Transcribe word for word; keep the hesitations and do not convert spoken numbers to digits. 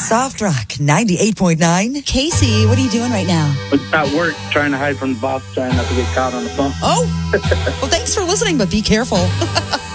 Soft Rock ninety-eight point nine. Casey, what are you doing right now? At work, trying to hide from the boss, trying not to get caught on the phone. Oh, well, thanks for listening, but be careful.